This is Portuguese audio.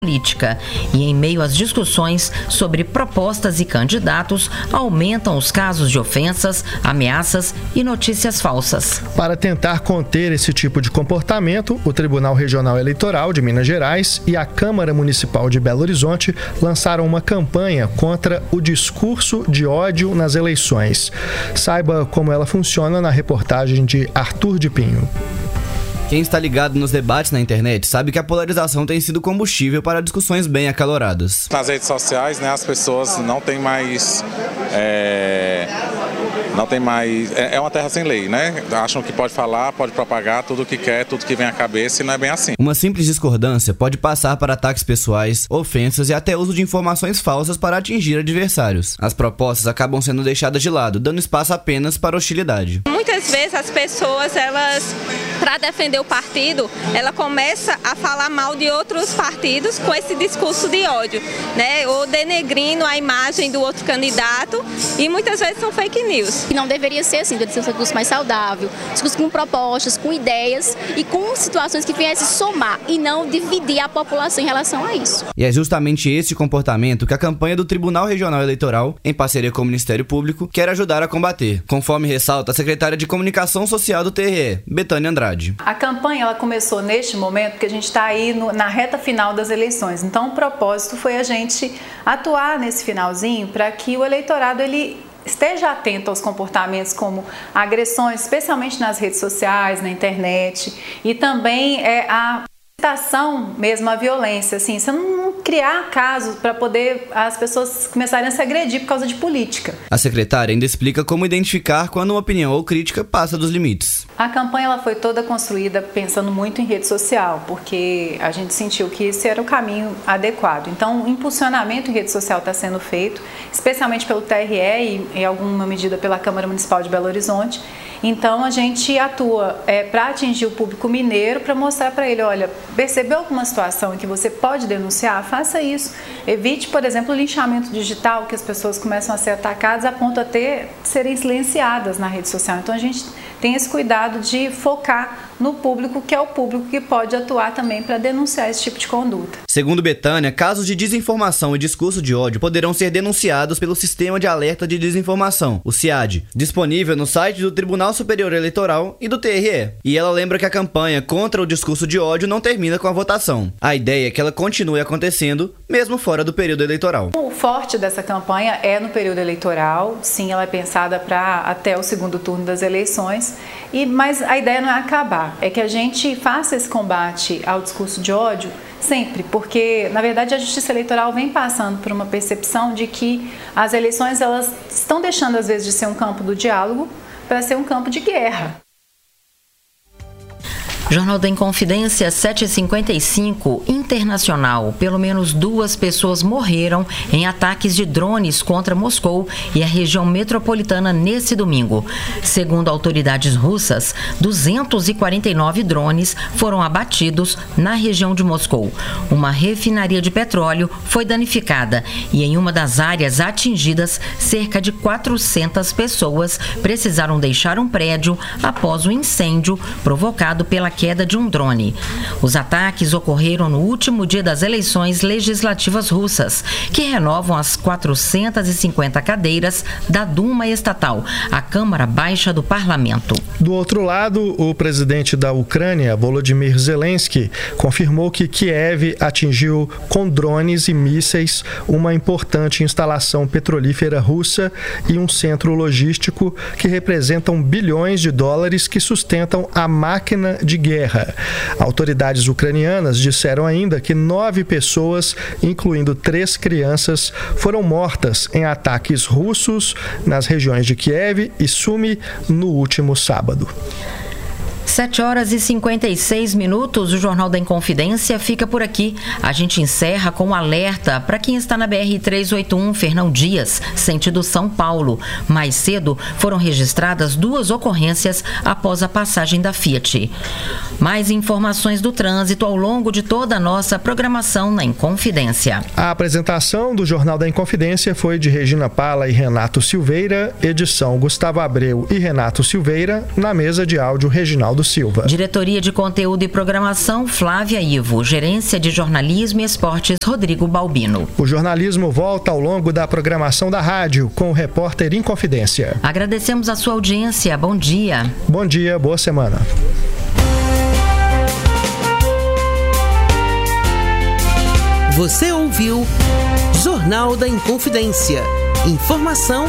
política. E em meio às discussões sobre propostas e candidatos, aumentam os casos de ofensas, ameaças e notícias falsas. Para tentar conter esse tipo de comportamento, o Tribunal Regional Eleitoral de Minas Gerais e a Câmara Municipal de Belo Horizonte lançaram uma campanha contra o discurso de ódio nas eleições. Saiba como ela funciona na reportagem de Arthur de Pinho. Quem está ligado nos debates na internet sabe que a polarização tem sido combustível para discussões bem acaloradas. Nas redes sociais, né, as pessoas não têm mais... É uma terra sem lei, né? Acham que pode falar, pode propagar tudo o que quer, tudo que vem à cabeça, e não é bem assim. Uma simples discordância pode passar para ataques pessoais, ofensas e até uso de informações falsas para atingir adversários. As propostas acabam sendo deixadas de lado, dando espaço apenas para hostilidade. Muitas vezes as pessoas, para defender o partido, ela começa a falar mal de outros partidos com esse discurso de ódio, né? Ou denegrindo a imagem do outro candidato, e muitas vezes são fake news. E não deveria ser assim, deveria ser um discurso mais saudável, discurso com propostas, com ideias e com situações que viessem somar e não dividir a população em relação a isso. E é justamente esse comportamento que a campanha do Tribunal Regional Eleitoral, em parceria com o Ministério Público, quer ajudar a combater, conforme ressalta a secretária de Comunicação Social do TRE, Betânia Andrade. A campanha ela começou neste momento porque a gente está aí na reta final das eleições. Então o propósito foi a gente atuar nesse finalzinho para que o eleitorado ele esteja atento aos comportamentos como agressões, especialmente nas redes sociais, na internet, e também a incitação mesmo à violência, assim, você não criar casos para poder as pessoas começarem a se agredir por causa de política. A secretária ainda explica como identificar quando uma opinião ou crítica passa dos limites. A campanha ela foi toda construída pensando muito em rede social, porque a gente sentiu que esse era o caminho adequado. Então, o impulsionamento em rede social está sendo feito, especialmente pelo TRE e em alguma medida pela Câmara Municipal de Belo Horizonte. Então, a gente atua para atingir o público mineiro, para mostrar para ele, olha, percebeu alguma situação em que você pode denunciar? Faça isso. Evite, por exemplo, o linchamento digital, que as pessoas começam a ser atacadas a ponto de serem silenciadas na rede social. Então, a gente tem esse cuidado de focar no público, que é o público que pode atuar também para denunciar esse tipo de conduta. Segundo Betânia, casos de desinformação e discurso de ódio poderão ser denunciados pelo Sistema de Alerta de Desinformação, o SIAD, disponível no site do Tribunal Superior Eleitoral e do TRE. E ela lembra que a campanha contra o discurso de ódio não termina com a votação. A ideia é que ela continue acontecendo, mesmo fora do período eleitoral. O forte dessa campanha é no período eleitoral. Sim, ela é pensada para até o segundo turno das eleições. Mas a ideia não é acabar, é que a gente faça esse combate ao discurso de ódio sempre, porque na verdade a Justiça Eleitoral vem passando por uma percepção de que as eleições elas estão deixando às vezes de ser um campo do diálogo para ser um campo de guerra. Jornal da Inconfidência 7h55, internacional. Pelo menos 2 pessoas morreram em ataques de drones contra Moscou e a região metropolitana nesse domingo. Segundo autoridades russas, 249 drones foram abatidos na região de Moscou. Uma refinaria de petróleo foi danificada e em uma das áreas atingidas, cerca de 400 pessoas precisaram deixar um prédio após o incêndio provocado pela queda de um drone. Os ataques ocorreram no último dia das eleições legislativas russas, que renovam as 450 cadeiras da Duma estatal, a Câmara Baixa do Parlamento. Do outro lado, o presidente da Ucrânia, Volodymyr Zelensky, confirmou que Kiev atingiu com drones e mísseis uma importante instalação petrolífera russa e um centro logístico que representam bilhões de dólares que sustentam a máquina de guerra. Autoridades ucranianas disseram ainda que 9 pessoas, incluindo 3 crianças, foram mortas em ataques russos nas regiões de Kiev e Sumi no último sábado. 7h56, o Jornal da Inconfidência fica por aqui. A gente encerra com um alerta para quem está na BR-381 Fernão Dias, sentido São Paulo. Mais cedo foram registradas 2 ocorrências após a passagem da Fiat. Mais informações do trânsito ao longo de toda a nossa programação na Inconfidência. A apresentação do Jornal da Inconfidência foi de Regina Pala e Renato Silveira, edição Gustavo Abreu e Renato Silveira, na mesa de áudio Reginaldo Silva. Diretoria de Conteúdo e Programação Flávia Ivo, Gerência de Jornalismo e Esportes Rodrigo Balbino. O jornalismo volta ao longo da programação da rádio com o repórter Inconfidência. Agradecemos a sua audiência. Bom dia. Bom dia, boa semana. Você ouviu Jornal da Inconfidência. Informação